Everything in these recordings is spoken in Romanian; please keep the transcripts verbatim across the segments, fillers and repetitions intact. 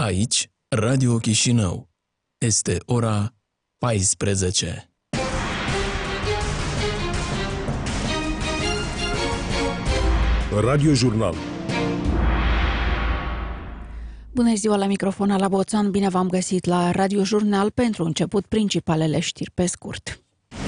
Aici, Radio Chișinău. Este ora paisprezece. Radio Jurnal. Bună ziua, la microfon Ala Boțan, bine v-am găsit la Radio Jurnal. Pentru început, principalele știri pe scurt.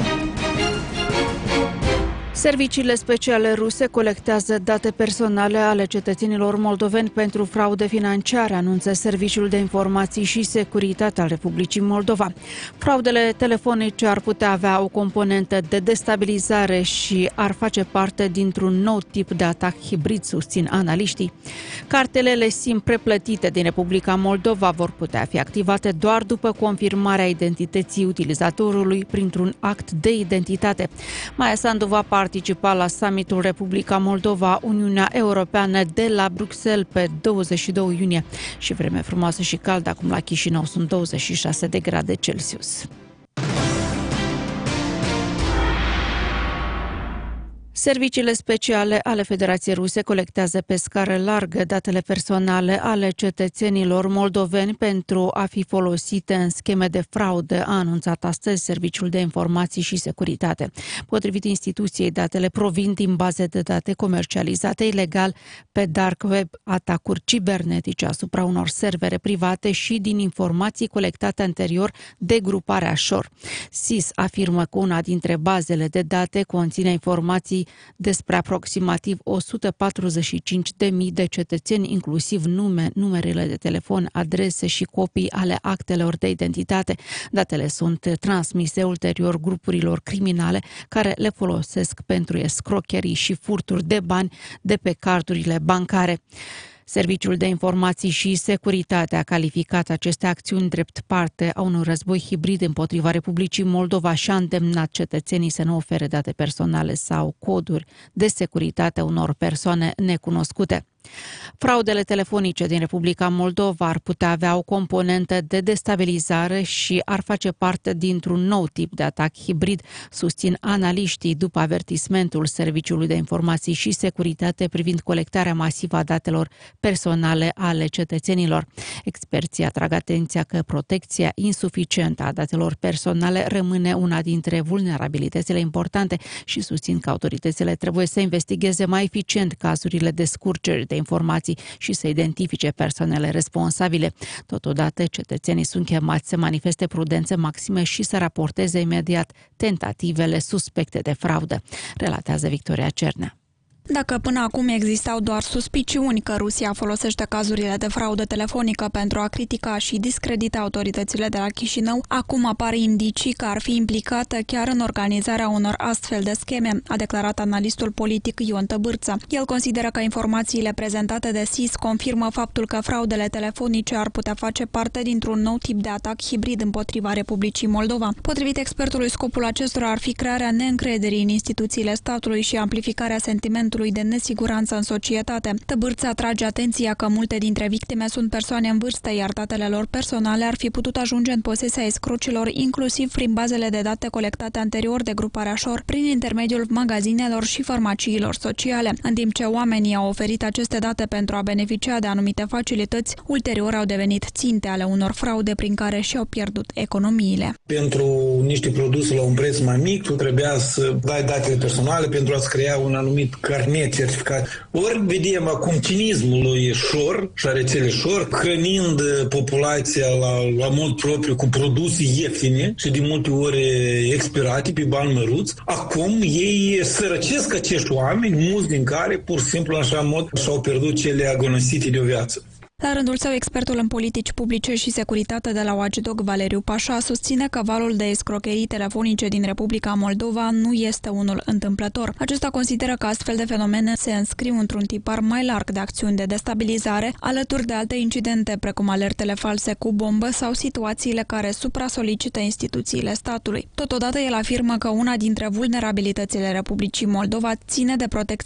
Serviciile speciale ruse colectează date personale ale cetățenilor moldoveni pentru fraude financiare, anunță Serviciul de Informații și Securitate al Republicii Moldova. Fraudele telefonice ar putea avea o componentă de destabilizare și ar face parte dintr-un nou tip de atac hibrid, susțin analiștii. Cartelele SIM preplătite din Republica Moldova vor putea fi activate doar după confirmarea identității utilizatorului printr-un act de identitate. Maia Sandu va participa la summitul Republica Moldova, Uniunea Europeană de la Bruxelles pe douăzeci și doi iunie. Și vreme frumoasă și caldă, acum la Chișinău sunt douăzeci și șase de grade Celsius. Serviciile speciale ale Federației Ruse colectează pe scară largă datele personale ale cetățenilor moldoveni pentru a fi folosite în scheme de fraudă, a anunțat astăzi Serviciul de Informații și Securitate. Potrivit instituției, datele provin din baze de date comercializate ilegal pe dark web, atacuri cibernetice asupra unor servere private și din informații colectate anterior de gruparea Shore. S I S afirmă că una dintre bazele de date conține informații despre aproximativ o sută patruzeci și cinci de mii de cetățeni, inclusiv nume, numerele de telefon, adrese și copii ale actelor de identitate. Datele sunt transmise ulterior grupurilor criminale care le folosesc pentru escrocherii și furturi de bani de pe cardurile bancare. Serviciul de Informații și Securitate a calificat aceste acțiuni drept parte a unui război hibrid împotriva Republicii Moldova și a îndemnat cetățenii să nu ofere date personale sau coduri de securitate unor persoane necunoscute. Fraudele telefonice din Republica Moldova ar putea avea o componentă de destabilizare și ar face parte dintr-un nou tip de atac hibrid, susțin analiștii după avertismentul Serviciului de Informații și Securitate privind colectarea masivă a datelor personale ale cetățenilor. Experții atrag atenția că protecția insuficientă a datelor personale rămâne una dintre vulnerabilitățile importante și susțin că autoritățile trebuie să investigheze mai eficient cazurile de scurgeri de informații și să identifice persoanele responsabile. Totodată, cetățenii sunt chemați să manifeste prudență maximă și să raporteze imediat tentativele suspecte de fraudă, relatează Victoria Cernea. Dacă până acum existau doar suspiciuni că Rusia folosește cazurile de fraudă telefonică pentru a critica și discredita autoritățile de la Chișinău, acum apar indicii că ar fi implicată chiar în organizarea unor astfel de scheme, a declarat analistul politic Ion Tăbârță. El consideră că informațiile prezentate de S I S confirmă faptul că fraudele telefonice ar putea face parte dintr-un nou tip de atac hibrid împotriva Republicii Moldova. Potrivit expertului, scopul acestora ar fi crearea neîncrederii în instituțiile statului și amplificarea sentimentului de nesiguranță în societate. Tăbârță atrage atenția că multe dintre victime sunt persoane în vârstă, iar datele lor personale ar fi putut ajunge în posesia escrocilor, inclusiv prin bazele de date colectate anterior de gruparea Shore, prin intermediul magazinelor și farmaciilor sociale. În timp ce oamenii au oferit aceste date pentru a beneficia de anumite facilități, ulterior au devenit ținte ale unor fraude prin care și-au pierdut economiile. Pentru niște produse la un preț mai mic, tu trebuia să dai datele personale pentru a-ți crea un anumit carnet certificat. Ori vedem acum cinismul lui Shore și a rețelei Shore, hrănind populația la, la mult propriu cu produse ieftine și de multe ori expirate pe bani măruți. Acum ei sărăcesc acești oameni, mulți din care pur și simplu așa mod și-au pierdut cele agonisite de o viață. La rândul său, expertul în politici publice și securitate de la Watchdog, Valeriu Pașa, susține că valul de escrocherii telefonice din Republica Moldova nu este unul întâmplător. Acesta consideră că astfel de fenomene se înscriu într-un tipar mai larg de acțiuni de destabilizare, alături de alte incidente, precum alertele false cu bombă sau situațiile care supra-solicită instituțiile statului. Totodată, el afirmă că una dintre vulnerabilitățile Republicii Moldova ține de protecția